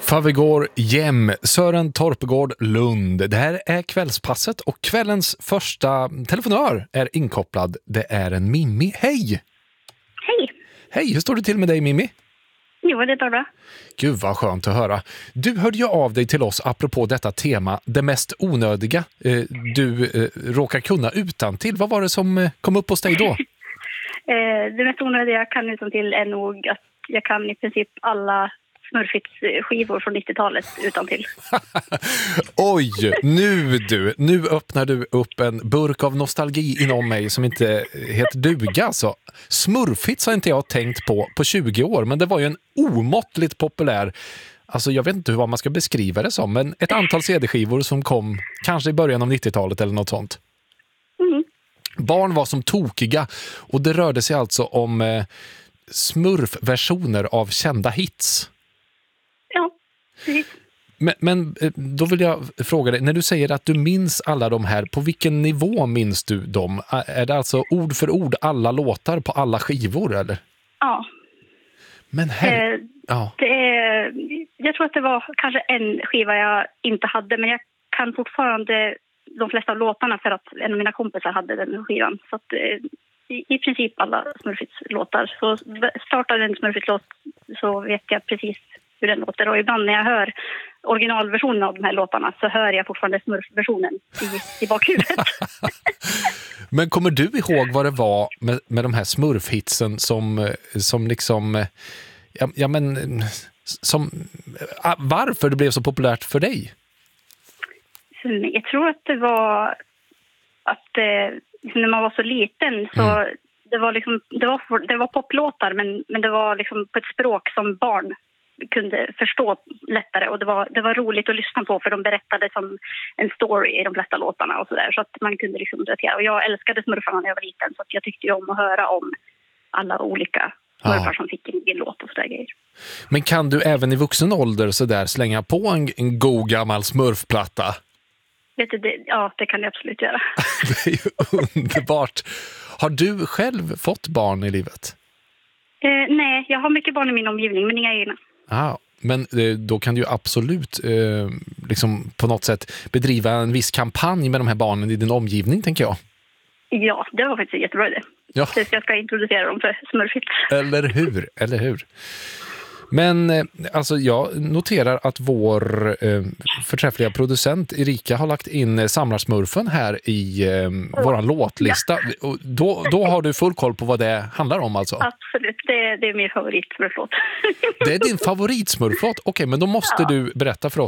Favegård Jem, Sören Torpegård Lund. Det här är kvällspasset och kvällens första telefonör är inkopplad. Det är en Mimmi. Hej! Hej! Hej, hur står det till med dig Mimmi? Jo, det är bra. Gud vad skönt att höra. Du hörde ju av dig till oss apropå detta tema, det mest onödiga du råkar kunna utantill. Vad var det som kom upp hos dig då? Det mest onödiga jag kan utantill är nog att jag kan i princip alla Smurfits-skivor från 90-talet utantill. Oj, nu öppnar du upp en burk av nostalgi inom mig som inte heter duga. Så Smurfits har inte jag tänkt på 20 år, men det var ju en omåttligt populär, alltså jag vet inte vad man ska beskriva det som, men ett antal CD-skivor som kom kanske i början av 90-talet eller något sånt. Mm. Barn var som tokiga och det rörde sig alltså om Smurf-versioner av kända hits. Ja, precis. Men då vill jag fråga dig, när du säger att du minns alla de här, på vilken nivå minns du dem? Är det alltså ord för ord alla låtar på alla skivor eller? Ja. Men ja. Jag tror att det var kanske en skiva jag inte hade, men jag kan fortfarande de flesta av låtarna för att en av mina kompisar hade den skivan. Så att i princip alla Smurfits-låtar. Så startar en Smurfits-låt så vet jag precis hur den låter. Och ibland när jag hör originalversionen av de här låtarna så hör jag fortfarande Smurf-versionen i bakhuvudet. Men kommer du ihåg vad det var med de här Smurf-hitsen som liksom... Ja, men... varför det blev så populärt för dig? Jag tror att det var att när man var så liten så det var poplåtar men det var liksom på ett språk som barn kunde förstå lättare, och det var roligt att lyssna på för de berättade som en story i de flesta låtarna och sådär, så att man kunde liksom relatera. Och jag älskade smurfarna när jag var liten, så att jag tyckte ju om att höra om alla olika smurfar som fick en egen låt och sådär grejer. Men kan du även i vuxen ålder så där slänga på en god gammal smurfplatta? Vet du, ja, det kan jag absolut göra. Det är ju underbart. Har du själv fått barn i livet? Nej, jag har mycket barn i min omgivning, men inga egna. Men då kan du ju absolut liksom på något sätt bedriva en viss kampanj med de här barnen i din omgivning, tänker jag. Ja, det var faktiskt jättebra idé. Ja. Så jag ska introducera dem för Smurfits. Eller hur? Men alltså jag noterar att vår förträffliga producent Erika har lagt in Samlarsmurfen här i våran låtlista. Och då har du full koll på vad det handlar om alltså? Absolut, det är min favoritsmurflåt. Det är din favoritsmurflåt? Okej, men då måste du berätta för oss.